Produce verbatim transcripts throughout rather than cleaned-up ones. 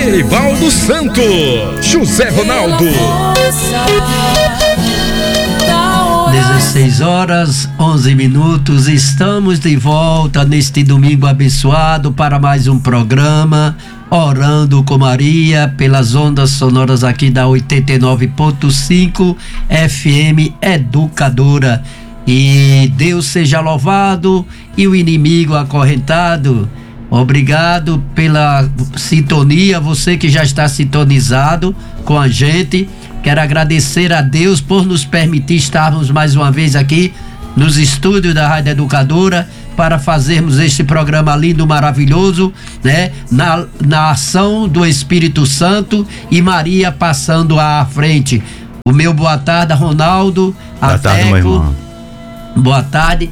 Erivaldo Santos, José Ronaldo. dezesseis horas, onze minutos, estamos de volta neste domingo abençoado para mais um programa Orando com Maria, pelas ondas sonoras aqui da oitenta e nove ponto cinco F M Educadora. E Deus seja louvado e o inimigo acorrentado. Obrigado pela sintonia, você que já está sintonizado com a gente. Quero agradecer a Deus por nos permitir estarmos mais uma vez aqui nos estúdios da Rádio Educadora para fazermos este programa lindo, maravilhoso, né? Na, na ação do Espírito Santo e Maria passando à frente. O meu boa tarde, Ronaldo. Boa tarde, meu irmão. Boa tarde.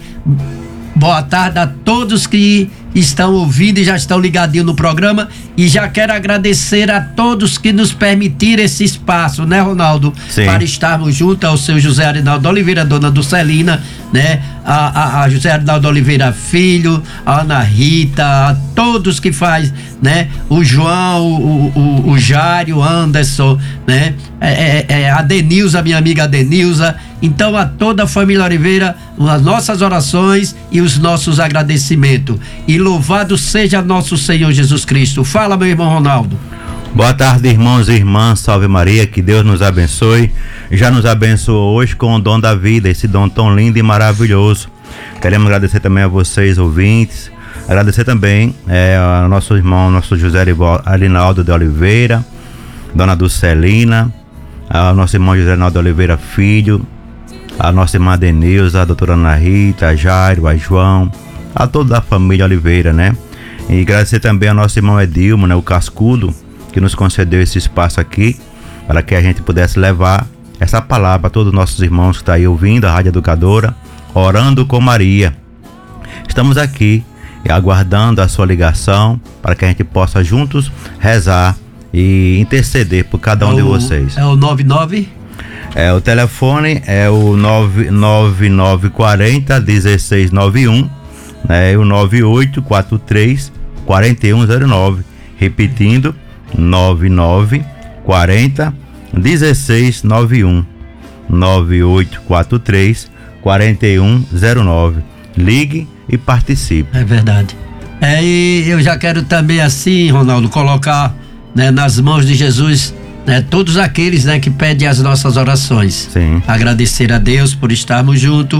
Boa tarde a todos que estão ouvindo e já estão ligadinhos no programa, e já quero agradecer a todos que nos permitiram esse espaço, né, Ronaldo? Sim. Para estarmos junto ao seu José Arinaldo Oliveira, dona Dulcelina, né? A, a, a José Arinaldo Oliveira Filho, a Ana Rita, a todos que faz, né? O João, o, o, o Jário, o Anderson, né? É, é, é, a Denilza, minha amiga Denilza. Então, a toda a família Oliveira, as nossas orações e os nossos agradecimentos. E louvado seja nosso Senhor Jesus Cristo. Fala, meu irmão Ronaldo. Boa tarde, irmãos e irmãs, salve Maria, que Deus nos abençoe. Já nos abençoou hoje com o dom da vida, esse dom tão lindo e maravilhoso. Queremos agradecer também a vocês, ouvintes, agradecer também é, ao nosso irmão, nosso José Arinaldo de Oliveira, dona Dulcelina, ao nosso irmão José Arinaldo Oliveira Filho, a nossa irmã Denilza, a doutora Ana Rita, a Jairo, a João, a toda a família Oliveira, né? E agradecer também ao nosso irmão Edilmo, né? O Cascudo, que nos concedeu esse espaço aqui, para que a gente pudesse levar essa palavra a todos os nossos irmãos que estão aí ouvindo a Rádio Educadora, Orando com Maria. Estamos aqui aguardando a sua ligação, para que a gente possa juntos rezar e interceder por cada um é o, de vocês. É o nove nove? É, o telefone é o nove nove quatro zero, um seis nove um, né? E o nove oito quatro três, quatro um zero nove. Repetindo, nove nove quatro zero, um seis nove um, nove oito quatro três, quatro um zero nove. Ligue e participe. É verdade. É, e eu já quero também assim, Ronaldo, colocar, né, nas mãos de Jesus, né, todos aqueles, né, que pedem as nossas orações. Sim. Agradecer a Deus por estarmos juntos.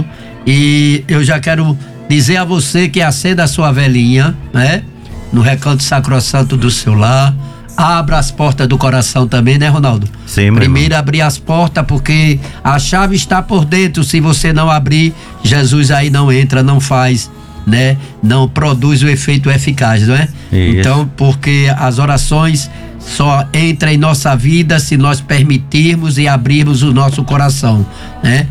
E eu já quero dizer a você que acenda a sua velinha, né, no recanto sacrossanto do seu lar. Abra as portas do coração também, né, Ronaldo? Sim, meu Primeiro irmão. abrir as portas, porque a chave está por dentro. Se você não abrir, Jesus aí não entra, não faz, né? Não produz o efeito eficaz, não é? Isso. Então, porque as orações só entram em nossa vida se nós permitirmos e abrirmos o nosso coração, né?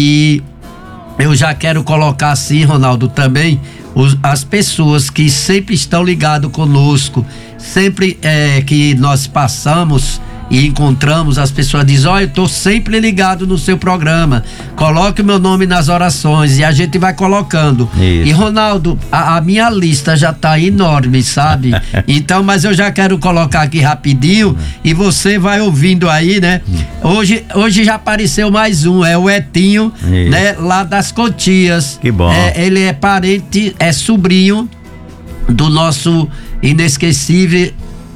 E eu já quero colocar assim, Ronaldo, também os, as pessoas que sempre estão ligadas conosco, sempre é, que nós passamos e encontramos, as pessoas dizem: olha, eu estou sempre ligado no seu programa, coloque o meu nome nas orações, e a gente vai colocando. Isso. E Ronaldo, a, a minha lista já está enorme, sabe? Então, mas eu já quero colocar aqui rapidinho e você vai ouvindo aí, né? Hoje, hoje já apareceu mais um, é o Etinho, Isso. né? Lá das Cotias. Que bom. É, ele é parente, é sobrinho do nosso inesquecível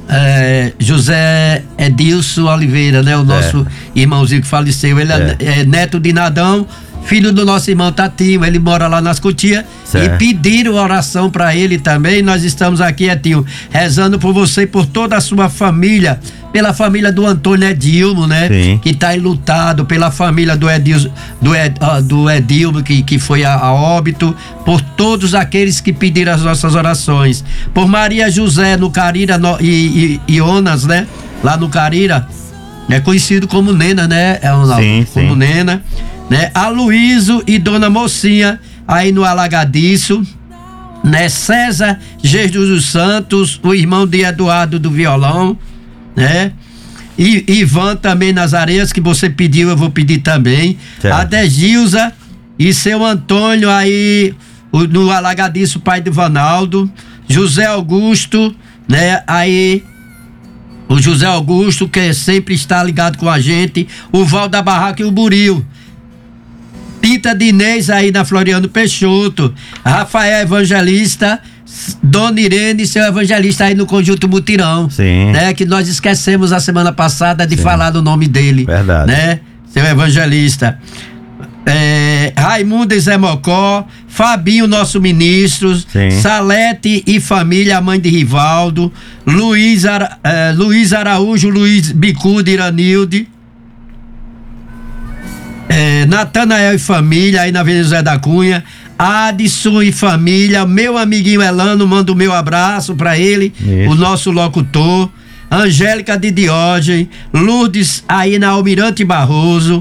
É, José Edilson Oliveira, né? O nosso é. irmãozinho que faleceu. Ele é. é neto de Nadão, filho do nosso irmão Tatinho. Ele mora lá nas Cotias. E pediram oração para ele também. Nós estamos aqui, Etinho, rezando por você e por toda a sua família, pela família do Antônio Edilmo, né? Sim. Que está enlutado, pela família do Edilmo, do, Ed, uh, do Edilmo que, que foi a, a óbito, por todos aqueles que pediram as nossas orações, por Maria José no Carira no, e, e, e Onas, né? Lá no Carira, é conhecido como Nena, né? É um, sim, como sim. Nena, né? Aloísio e Dona Mocinha aí no Alagadiço, né? César Jesus dos Santos, o irmão de Eduardo do violão, né? E Ivan também nas areias, que você pediu, eu vou pedir também. Certo. A Degilza e seu Antônio aí o, no Alagadiço, pai do Vanaldo. José Augusto, né? Aí o José Augusto, que sempre está ligado com a gente, o Val da Barraca e o Buril. Tita Dinês aí na Floriano Peixoto, Rafael Evangelista, Dona Irene, seu evangelista aí no Conjunto Mutirão. Sim. Né? Que nós esquecemos a semana passada de Sim. falar do nome dele. Verdade. Né? Seu evangelista. É, Raimundo e Zé Mocó, Fabinho, nosso ministro, Sim. Salete e família, a mãe de Rivaldo, Luiz, Ara, é, Luiz Araújo, Luiz Bicudo, Iranilde, é, Natanael e família, aí na Avenida José da Cunha, Adson e família, meu amiguinho Elano, manda o meu abraço pra ele, Isso. o nosso locutor, Angélica de Diógenes, Lourdes aí na Almirante Barroso,